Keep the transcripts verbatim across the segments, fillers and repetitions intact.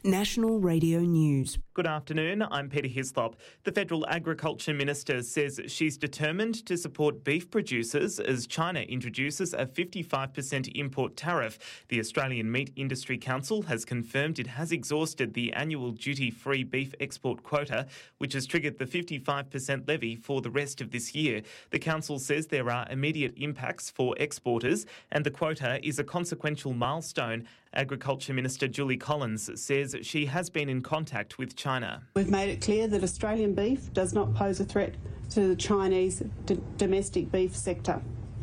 National Radio News. Good afternoon, I'm Peter Hislop. The Federal Agriculture Minister says she's determined to support beef producers as China introduces a fifty-five percent import tariff. The Australian Meat Industry Council has confirmed it has exhausted the annual duty-free beef export quota, which has triggered the fifty-five percent levy for the rest of this year. The council says there are immediate impacts for exporters and the quota is a consequential milestone. Agriculture Minister Julie Collins says she has been in contact with China. We've made it clear that Australian beef does not pose a threat to the Chinese d- domestic beef sector.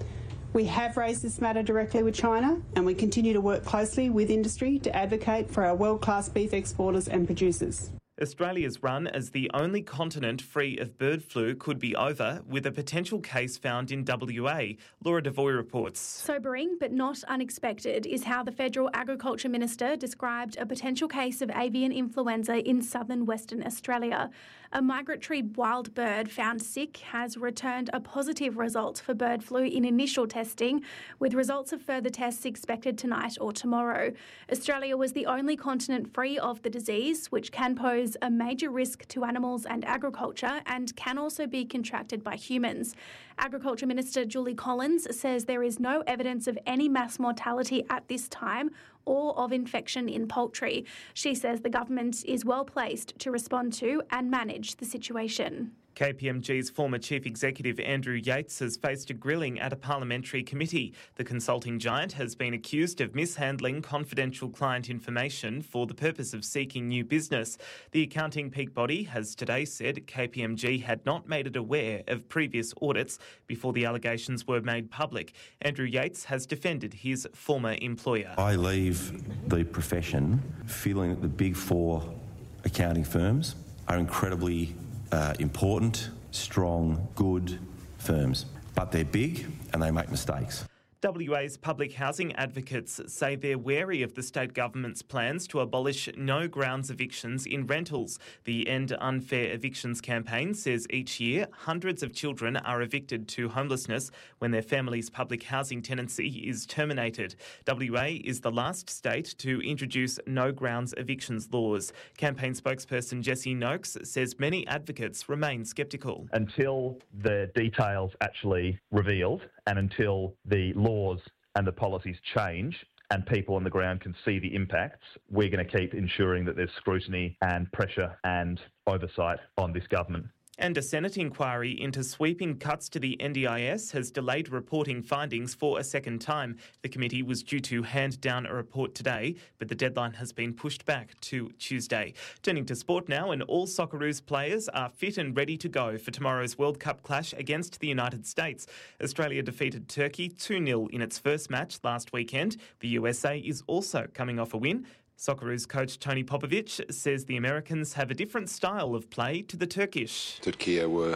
We have raised this matter directly with China and we continue to work closely with industry to advocate for our world-class beef exporters and producers. Australia's run as the only continent free of bird flu could be over, with a potential case found in W A. Laura Devoy reports. Sobering but not unexpected is how the Federal Agriculture Minister described a potential case of avian influenza in southern Western Australia. A migratory wild bird found sick has returned a positive result for bird flu in initial testing, with results of further tests expected tonight or tomorrow. Australia was the only continent free of the disease, which can pose a major risk to animals and agriculture and can also be contracted by humans. Agriculture Minister Julie Collins says there is no evidence of any mass mortality at this time or of infection in poultry. She says the government is well placed to respond to and manage the situation. K P M G's former chief executive Andrew Yates has faced a grilling at a parliamentary committee. The consulting giant has been accused of mishandling confidential client information for the purpose of seeking new business. The accounting peak body has today said K P M G had not made it aware of previous audits before the allegations were made public. Andrew Yates has defended his former employer. I leave the profession feeling that the big four accounting firms are incredibly Uh, important, strong, good firms. But they're big and they make mistakes. W A's public housing advocates say they're wary of the state government's plans to abolish no grounds evictions in rentals. The End Unfair Evictions campaign says each year hundreds of children are evicted to homelessness when their family's public housing tenancy is terminated. W A is the last state to introduce no grounds evictions laws. Campaign spokesperson Jessie Noakes says many advocates remain sceptical. Until the details actually revealed and until the laws and the policies change and people on the ground can see the impacts, we're going to keep ensuring that there's scrutiny and pressure and oversight on this government. And a Senate inquiry into sweeping cuts to the N D I S has delayed reporting findings for a second time. The committee was due to hand down a report today, but the deadline has been pushed back to Tuesday. Turning to sport now, and all Socceroos players are fit and ready to go for tomorrow's World Cup clash against the United States. Australia defeated Turkey two nil in its first match last weekend. The U S A is also coming off a win. Socceroos coach Tony Popovic says the Americans have a different style of play to the Turkish. Turkey were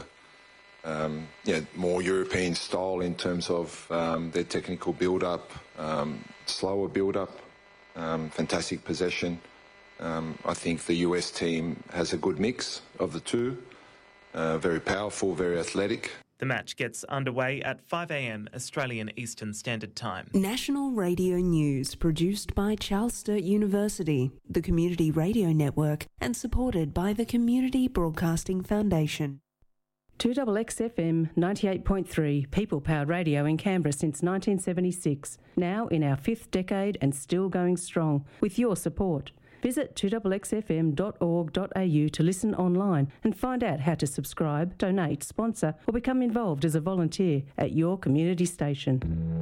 um, yeah, more European style in terms of um, their technical build-up, um, slower build-up, um, fantastic possession. Um, I think the U S team has a good mix of the two, uh, very powerful, very athletic. The match gets underway at five a.m. Australian Eastern Standard Time. National Radio News, produced by Charles Sturt University, the Community Radio Network, and supported by the Community Broadcasting Foundation. two X X F M ninety-eight point three, people-powered radio in Canberra since nineteen seventy-six. Now in our fifth decade and still going strong, with your support. Visit two X X F M dot org dot a u to listen online and find out how to subscribe, donate, sponsor or become involved as a volunteer at your community station.